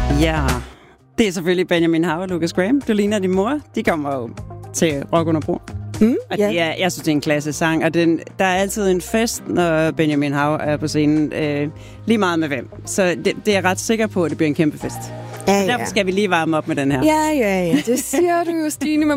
Ja, det er selvfølgelig Benjamin Hav og Lucas Graham. Du ligner din mor. De kommer jo til Rock under Broen. Og det er, jeg synes, det er en klasse sang, og der er altid en fest, når Benjamin Hav er på scenen, lige meget med hvem. Så det er jeg ret sikker på, at det bliver en kæmpe fest. Ja. Derfor skal vi lige varme op med den her. Ja, det siger du jo, Stine. Men